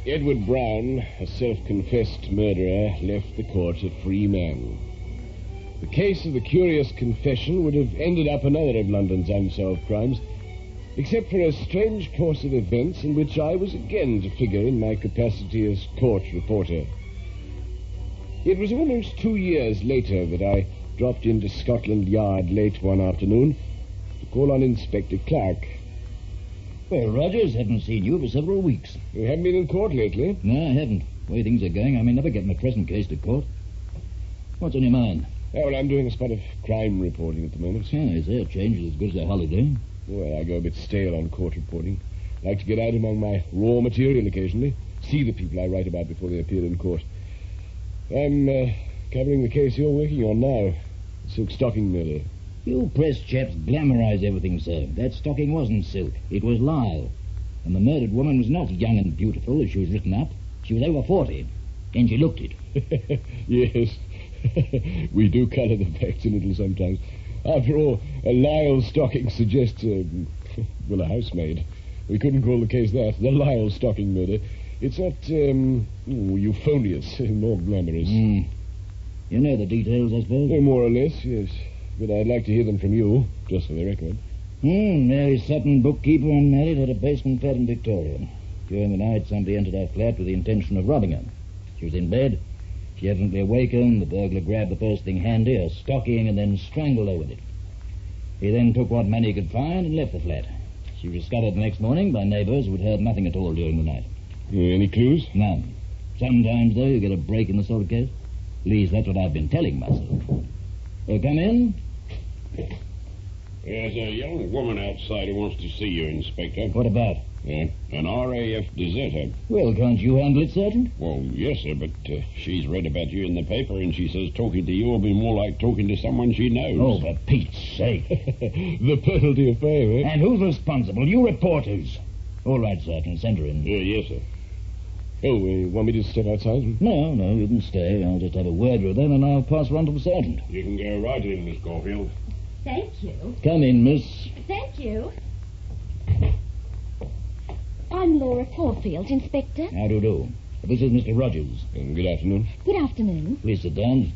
Edward Brown, a self-confessed murderer, left the court a free man. The case of the curious confession would have ended up another of London's unsolved crimes, except for a strange course of events in which I was again to figure in my capacity as court reporter. It was almost 2 years later that I dropped into Scotland Yard late one afternoon to call on Inspector Clark. Well, Rogers, haven't seen you for several weeks. You haven't been in court lately? No, I haven't. The way things are going, I may never get my present case to court. What's on your mind? Oh, well, I'm doing a spot of crime reporting at the moment. Oh, is there a change as good as a holiday? Well, I go a bit stale on court reporting. I like to get out among my raw material occasionally, see the people I write about before they appear in court. I'm covering the case you're working on now, silk stocking murder. You press chaps glamorize everything, sir. That stocking wasn't silk. It was Lyle. And the murdered woman was not young and beautiful as she was written up. She was over 40. And she looked it. Yes. We do colour the facts a little sometimes. After all, a Lyle stocking suggests, a housemaid. We couldn't call the case that. The Lyle stocking murder. It's not, euphonious, more glamorous. You know the details, I suppose? More or less, yes. But I'd like to hear them from you, just for the record. Mary Sutton, bookkeeper, unmarried, had a basement flat in Victoria. During the night, somebody entered her flat with the intention of robbing her. She was in bed. She evidently awakened. The burglar grabbed the first thing handy, a stocking, and then strangled her with it. He then took what money he could find and left the flat. She was discovered the next morning by neighbours who had heard nothing at all during the night. Any clues? None. Sometimes, though, you get a break in the sort of case. At least that's what I've been telling myself. Come in. There's a young woman outside who wants to see you, Inspector. What about? An RAF deserter. Well, can't you handle it, Sergeant? Well, yes, sir, but she's read about you in the paper, and she says talking to you will be more like talking to someone she knows. Oh, for Pete's sake. The penalty of fame, eh? And who's responsible? You reporters. All right, Sergeant, send her in. Yes, sir. Oh, want me to step outside? No, you can stay. I'll just have a word with them, and I'll pass her on to the sergeant. You can go right in, Miss Caulfield. Thank you. Come in, miss. Thank you. I'm Laura Caulfield, Inspector. How do you do? This is Mr. Rogers. Good afternoon. Good afternoon. Please sit down.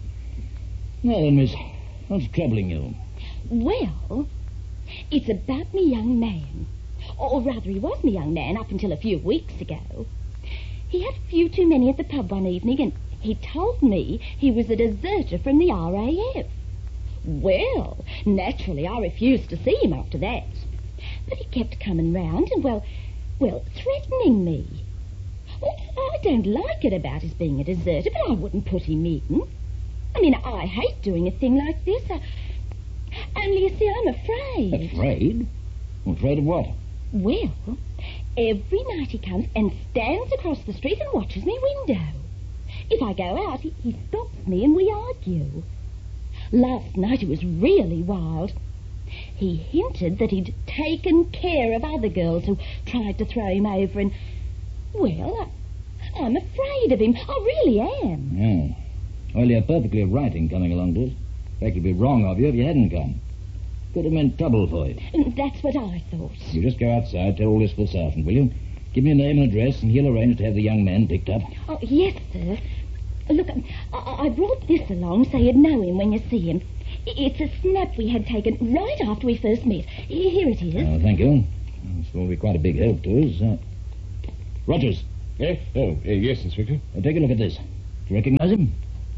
Now then, miss, what's troubling you? Well, it's about me young man. Or rather, he was my young man up until a few weeks ago. He had a few too many at the pub one evening, and he told me he was a deserter from the RAF. Well, naturally, I refused to see him after that. But he kept coming round and, well, threatening me. Well, I don't like it about his being a deserter, but I wouldn't put him in. I mean, I hate doing a thing like this. Only, you see, I'm afraid. Afraid? Afraid of what? Well, every night he comes and stands across the street and watches me window. If I go out, he stops me and we argue. Last night it was really wild. He hinted that he'd taken care of other girls who tried to throw him over and, well, I'm afraid of him. I really am. Oh. Well, you're perfectly right in coming along to us. In fact, it'd be wrong of you if you hadn't come. Could have meant trouble for you. That's what I thought. You just go outside, tell all this to the sergeant, will you? Give me your name and address, and he'll arrange to have the young man picked up. Oh, yes, sir. Look, I brought this along so you'd know him when you see him. It's a snap we had taken right after we first met. Here it is. Oh, thank you. This will be quite a big help to us. Rogers. Eh? Oh, yes, Inspector. Take a look at this. Do you recognize him?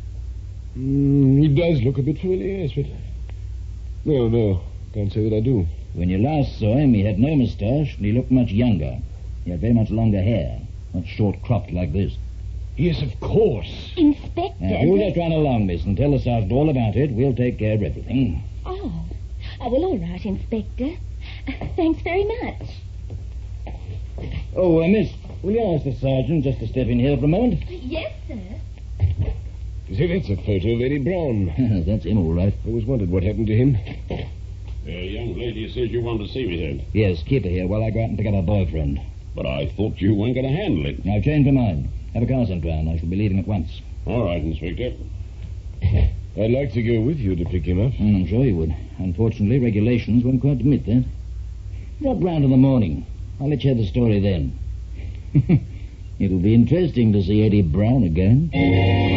He does look a bit familiar, yes, but... No, can't say that I do. When you last saw him, he had no moustache, and he looked much younger. He had very much longer hair, not short-cropped like this. Yes, of course. Inspector... Now, you just run along, miss, and tell the sergeant all about it. We'll take care of everything. Oh, well, all right, Inspector. Thanks very much. Oh, miss, will you ask the sergeant just to step in here for a moment? Yes, sir. See, that's a photo of Eddie Brown. That's him, all right. Always wondered what happened to him. Young lady says you want to see me then. Yes, keep her here while I go out and pick up her boyfriend. But I thought you weren't going to handle it. I've changed my mind. Have a car sent round. I shall be leaving at once. All right, Inspector. I'd like to go with you to pick him up. I'm sure you would. Unfortunately, regulations won't quite permit that. Drop round in the morning. I'll let you have the story then. It'll be interesting to see Eddie Brown again.